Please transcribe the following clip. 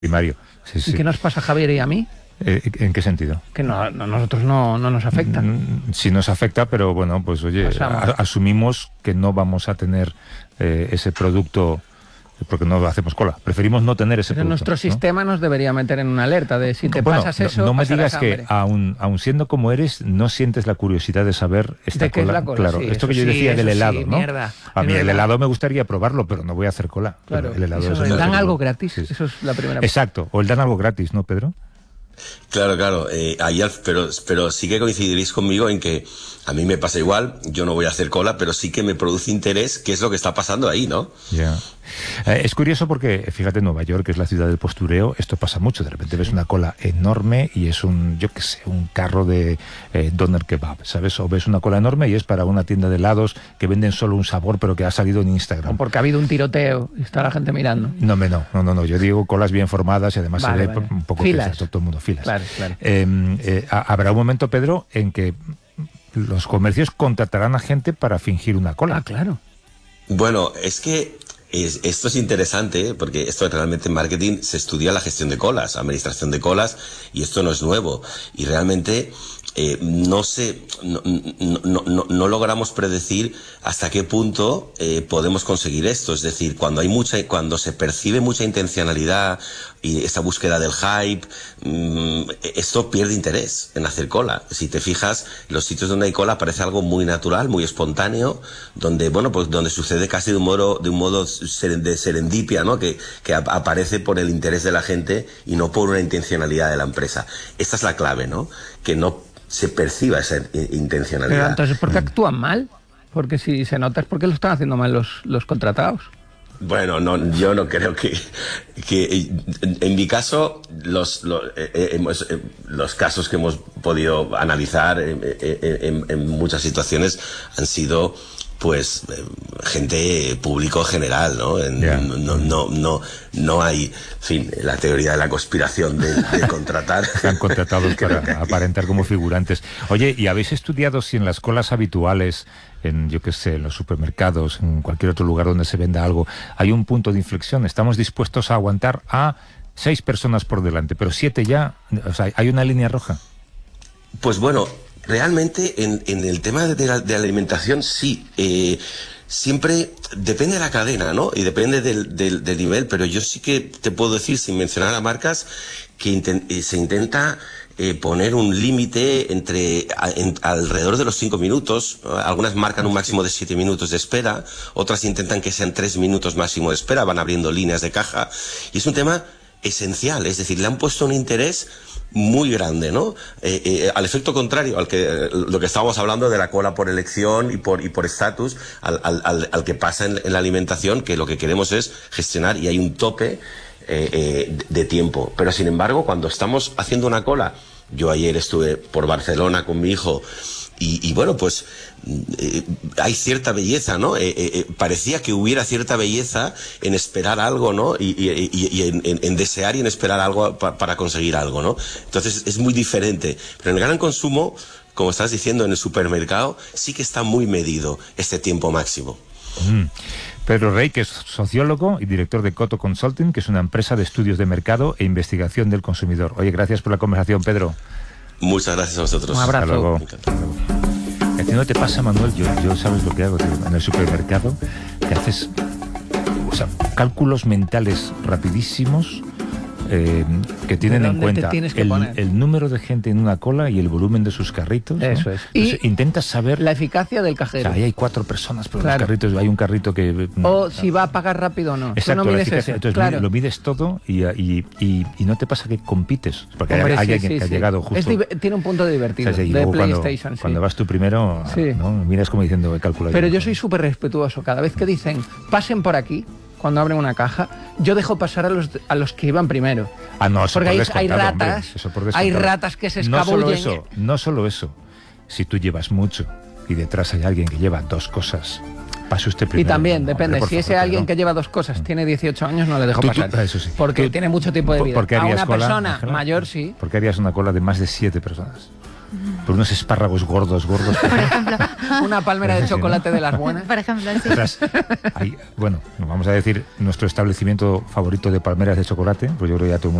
primario. Sí, ¿Y sí. qué nos pasa a Javier y a mí? ¿En qué sentido? Que nosotros no nos afecta. Sí nos afecta, pero bueno, pues oye, asumimos que no vamos a tener ese producto porque no hacemos cola. Preferimos no tener ese Pero producto. Nuestro sistema nos debería meter en una alerta de si te pasas eso. No me digas hambre. que aun siendo como eres, no sientes la curiosidad de saber esta ¿De qué cola. Es la cola? Claro, sí, esto que yo decía del helado, sí, ¿no? Mierda. A mí el helado me gustaría probarlo, pero no voy a hacer cola. Claro, el helado eso, dan algo gratis. Sí. Eso es la primera. Exacto, o el dan algo gratis, ¿no, Pedro? Claro, pero sí que coincidiréis conmigo en que a mí me pasa igual, yo no voy a hacer cola, pero sí que me produce interés qué es lo que está pasando ahí, ¿no? Ya. Es curioso porque, fíjate, Nueva York, que es la ciudad del postureo, esto pasa mucho. De repente ves una cola enorme y es un carro de doner kebab, ¿sabes? O ves una cola enorme y es para una tienda de helados que venden solo un sabor, pero que ha salido en Instagram. O porque ha habido un tiroteo y está la gente mirando. No. Yo digo colas bien formadas y además se ve un poco filas. Todo el mundo filas. Claro. Habrá un momento, Pedro, en que los comercios contratarán a gente para fingir una cola. Ah, claro. Bueno, es que esto es interesante porque esto realmente en marketing se estudia la gestión de colas, administración de colas, y esto no es nuevo. Y realmente no logramos predecir hasta qué punto podemos conseguir esto. Es decir, cuando se percibe mucha intencionalidad y esa búsqueda del hype, esto pierde interés en hacer cola. Si te fijas, los sitios donde hay cola parece algo muy natural, muy espontáneo, donde sucede casi de un modo de serendipia, ¿no? Que aparece por el interés de la gente y no por una intencionalidad de la empresa. Esta es la clave, ¿no? Que no se perciba esa intencionalidad. Pero entonces, ¿por qué actúan mal? Porque si se nota es porque lo están haciendo mal los contratados. Bueno, yo no creo que en mi caso los casos que hemos podido analizar en muchas situaciones han sido pues gente público general, ¿no? No hay, en fin, la teoría de la conspiración de contratar. Están contratados para aparentar como figurantes. Oye, ¿y habéis estudiado si en las colas habituales, en los supermercados, en cualquier otro lugar donde se venda algo, hay un punto de inflexión? ¿Estamos dispuestos a aguantar a 6 personas por delante, pero 7 ya? O sea, ¿hay una línea roja? Pues bueno, realmente en el tema de la alimentación sí. Siempre depende de la cadena, ¿no? Y depende del nivel, pero yo sí que te puedo decir, sin mencionar a marcas, que se intenta poner un límite alrededor de los 5 minutos. Algunas marcan un máximo de 7 minutos de espera, otras intentan que sean 3 minutos máximo de espera, van abriendo líneas de caja, y es un tema esencial, es decir, le han puesto un interés muy grande, ¿no? Al efecto contrario, lo que estábamos hablando de la cola por elección y por estatus, al que pasa en la alimentación, que lo que queremos es gestionar y hay un tope de tiempo. Pero sin embargo, cuando estamos haciendo una cola, yo ayer estuve por Barcelona con mi hijo y bueno, pues hay cierta belleza, ¿no? Parecía que hubiera cierta belleza en esperar algo, ¿no? Y en desear y en esperar algo para conseguir algo, ¿no? Entonces es muy diferente. Pero en el gran consumo, como estás diciendo, en el supermercado, sí que está muy medido este tiempo máximo. Pedro Rey, que es sociólogo y director de Coto Consulting, que es una empresa de estudios de mercado e investigación del consumidor. Oye, gracias por la conversación, Pedro. Muchas gracias a vosotros. Un abrazo. Hasta luego. ¿A ti no te pasa, Manuel? Yo sabes lo que hago, tío. En el supermercado te haces cálculos mentales rapidísimos que tienen en cuenta el número de gente en una cola y el volumen de sus carritos. Eso ¿no? es. Entonces, intentas saber la eficacia del cajero. O sea, ahí hay 4 personas, pero los carritos, hay un carrito que... O si va a pagar rápido o no. Exacto, tú no mides eso. Entonces lo mides todo y no te pasa que compites. Porque hay alguien que ha llegado justo... Tiene un punto divertido, o sea, de PlayStation. Cuando vas tú primero, ¿no? Miras como diciendo, calculo. Pero yo soy súper respetuoso. Cada vez que dicen, pasen por aquí, cuando abren una caja, yo dejo pasar a los que iban primero. Ah, no, eso porque por hay ratas, hombre, hay ratas que se escabullen. No solo eso. Si tú llevas mucho y detrás hay alguien que lleva 2 cosas, pase usted primero. Y también, depende, hombre, si ese alguien que lleva 2 cosas tiene 18 años, no le dejo pasar. Eso sí. Porque tiene mucho tiempo de vida. A una persona mayor, sí. ¿Por qué harías una cola de más de 7 personas? Por unos espárragos gordos. Por ejemplo, Una palmera de chocolate de las buenas. Por ejemplo, sí. Ostras, bueno, vamos a decir nuestro establecimiento favorito de palmeras de chocolate, pues yo creo que ya todo el mundo